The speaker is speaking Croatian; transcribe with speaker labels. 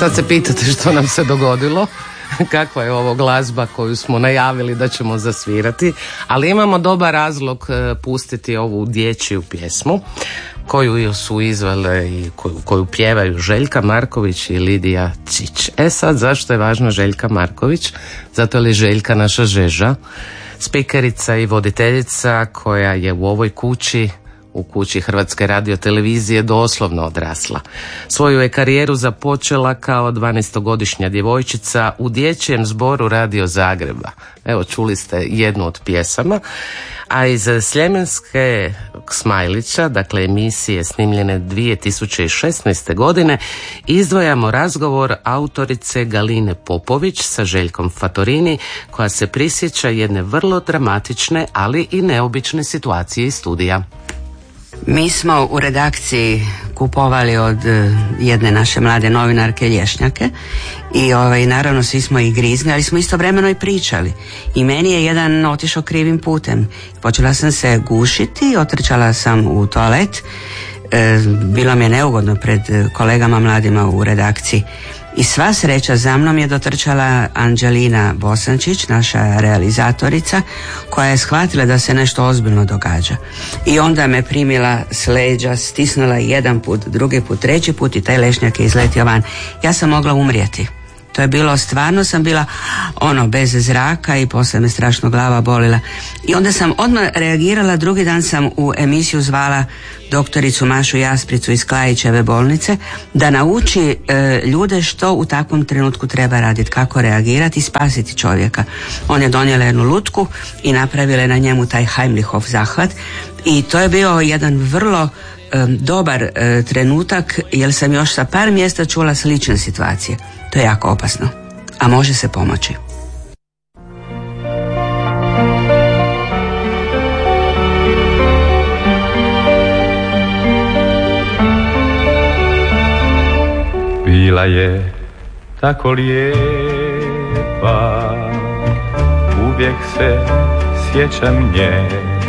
Speaker 1: sad se pitate što nam se dogodilo, kakva je ovo glazba koju smo najavili da ćemo zasvirati, ali imamo dobar razlog pustiti ovu dječju pjesmu koju su izvele i koju pjevaju Željka Marković i Lidija Čić. Sad zašto je važna Željka Marković? Zato je Željka naša Žeža, spikerica i voditeljica koja je u ovoj kući, u kući Hrvatske radiotelevizije, doslovno odrasla. Svoju je karijeru započela kao 12-godišnja djevojčica u dječjem zboru Radio Zagreba. Evo, čuli ste jednu od pjesama. A iz Sljemenske Smajlića, dakle emisije snimljene 2016. godine, izdvajamo razgovor autorice Galine Popović sa Željkom Fatorini, koja se prisjeća jedne vrlo dramatične, ali i neobične situacije iz studija.
Speaker 2: Mi smo u redakciji kupovali od jedne naše mlade novinarke lješnjake i naravno svi smo ih grizni, ali smo istovremeno i pričali. I meni je jedan otišao krivim putem. Počela sam se gušiti, otrčala sam u toalet, bilo mi je neugodno pred kolegama mladima u redakciji. I sva sreća, za mnom je dotrčala Anđelina Bosančić, naša realizatorica, koja je shvatila da se nešto ozbiljno događa. I onda me primila s leđa, stisnula jedan put, drugi put, treći put i taj lešnjak je izletio van. Ja sam mogla umrijeti. To je bilo, stvarno sam bila bez zraka i poslije me strašno glava bolila. I onda sam odmah reagirala, drugi dan sam u emisiju zvala doktoricu Mašu Jaspricu iz Klajićeve bolnice da nauči ljude što u takvom trenutku treba raditi, kako reagirati i spasiti čovjeka. On je donijela jednu lutku i napravila na njemu taj Heimlichov zahvat i to je bio jedan vrlo dobar trenutak, jer sam još sa par mjesta čula slične situacije. To je jako opasno, a može se pomoći.
Speaker 3: Bila je tako lijepa, uvijek se sjećam nje.